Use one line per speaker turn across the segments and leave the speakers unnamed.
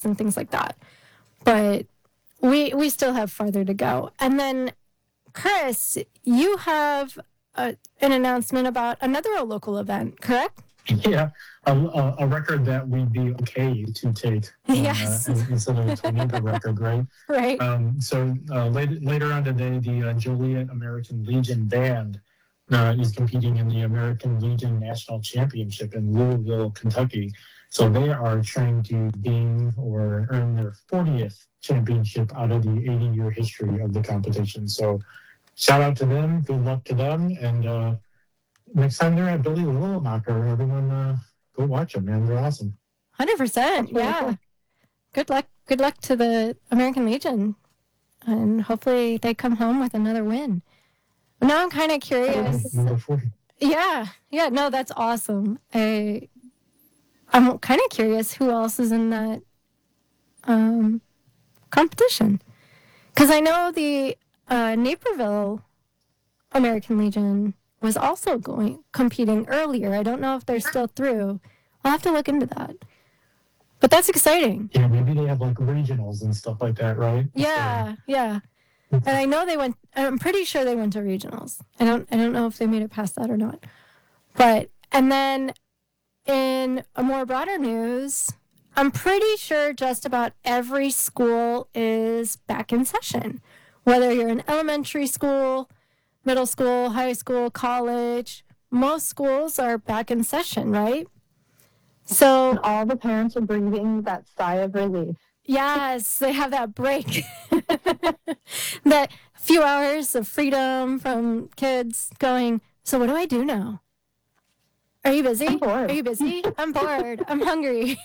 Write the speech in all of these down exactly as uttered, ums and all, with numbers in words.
Olympics and things like that. But we we still have farther to go. And then, Chris, you have a, an announcement about another local event, correct?
Yeah, a, a, a record that we'd be okay to take uh,
Yes.
instead of a tornado record, right?
Right.
Um, so uh, later, later on today, the uh, Joliet American Legion Band uh, is competing in the American Legion National Championship in Louisville, Kentucky. So they are trying to gain or earn their fortieth championship out of the eighty-year history of the competition. So shout out to them, good luck to them, and uh, next time they're at Billy the Little Knocker, everyone uh, go watch them, man. They're awesome.
one hundred percent. Yeah. Good luck. Good luck to the American Legion. And hopefully they come home with another win. Now I'm kind of curious.
Number forty.
Yeah. Yeah. No, that's awesome. I, I'm kind of curious who else is in that um, competition. Because I know the uh, Naperville American Legion was also going competing earlier. I don't know if they're still through. I'll have to look into that. But that's exciting.
Yeah, maybe they have like regionals and stuff like that, right?
Yeah, so. yeah. And I know they went. I'm pretty sure they went to regionals. I don't. I don't know if they made it past that or not. But and then in a more broader news, I'm pretty sure just about every school is back in session. Whether you're in elementary school, middle school, high school, college, most schools are back in session, right? So
and all the parents are breathing that sigh of relief.
Yes, they have that break. That few hours of freedom from kids going, so what do I do now? Are you busy?
I'm bored.
Are you busy? I'm bored. I'm hungry.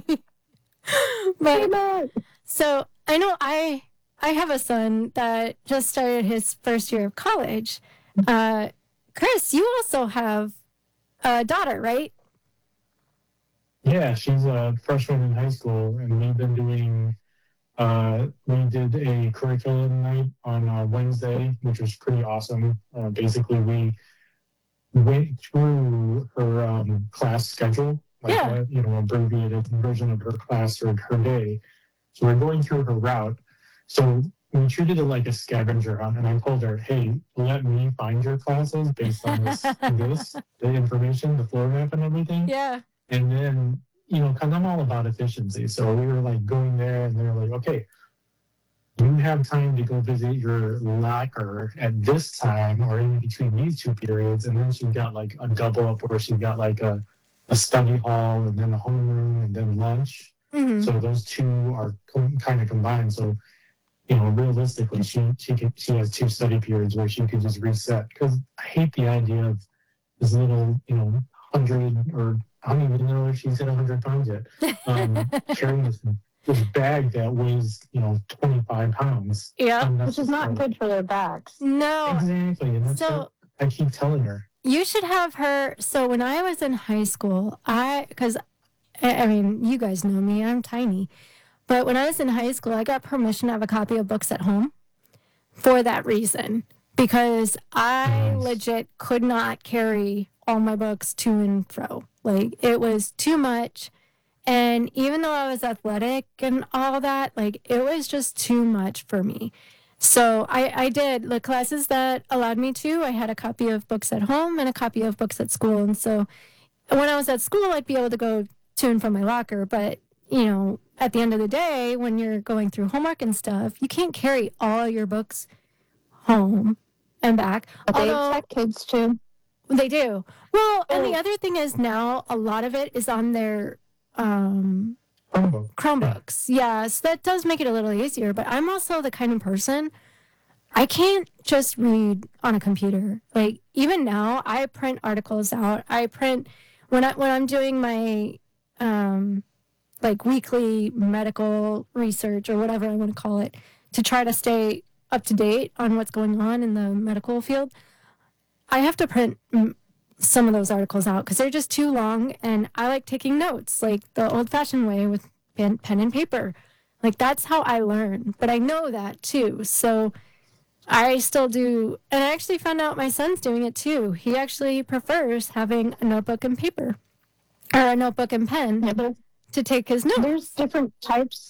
But so I know I I have a son that just started his first year of college. Uh, Chris, you also have a daughter, right?
Yeah, she's a freshman in high school, and we've been doing, uh, we did a curriculum night on uh, Wednesday, which was pretty awesome. Uh, basically, we went through her um, class schedule, like
Yeah.
a, you know, abbreviated version of her class or her day. So we're going through her route. So we treated it like a scavenger hunt, and I told her, hey, let me find your classes based on this, this, the information, the floor map and everything.
Yeah.
And then, you know, because I'm all about efficiency. So we were like going there and they're like, okay, you have time to go visit your locker at this time or in between these two periods. And then she got like a double up where she got like a, a study hall and then a homeroom and then lunch.
Mm-hmm.
So those two are com- kind of combined. So, you know, realistically, she she can, she has two study periods where she could just reset. Because I hate the idea of this little, you know, hundred or I don't even know if she's hit one hundred pounds yet. Um, carrying this, this bag that weighs, you know, twenty-five pounds.
Yeah.
Which is not good for their backs.
No.
Exactly. And that's
So
what I keep telling her.
you should have her. So when I was in high school, I, because, I I mean, you guys know me, I'm tiny. But when I was in high school, I got permission to have a copy of books at home for that reason. Because I
Nice.
legit could not carry all my books to and fro. Like, it was too much. And even though I was athletic and all that, like, it was just too much for me. So I, I did the classes that allowed me to. I had a copy of books at home and a copy of books at school. And so when I was at school, I'd be able to go to and from my locker. But, you know, at the end of the day, when you're going through homework and stuff, you can't carry all your books home and back.
But they
Although-
expect kids to.
They do. Well, and the
Oh.
other thing is now a lot of it is on their um,
Chromebook.
Chromebooks. Yeah, so that does make it a little easier. But I'm also the kind of person, I can't just read on a computer. Like, even now, I print articles out. I print, when, I, when I'm doing my, um, like, weekly medical research or whatever I want to call it, to try to stay up to date on what's going on in the medical field, I have to print mm, some of those articles out because they're just too long, and I like taking notes, like the old-fashioned way with pen, pen and paper. Like, that's how I learn, but I know that too. So I still do, and I actually found out my son's doing it too. He actually prefers having a notebook and paper, or a notebook and pen
Yeah, but
to take his notes.
there's different types